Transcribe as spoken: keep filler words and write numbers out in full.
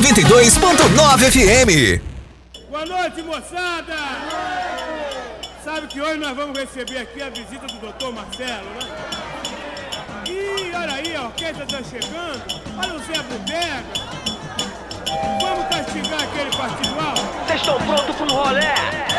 noventa e dois ponto nove F M. Boa noite, moçada! Sabe que hoje nós vamos receber aqui a visita do doutor Marcelo, né? Ih, olha aí, a orquestra tá chegando. Olha o Zé Bodega. Vamos castigar aquele particular? Vocês estão prontos pro rolê?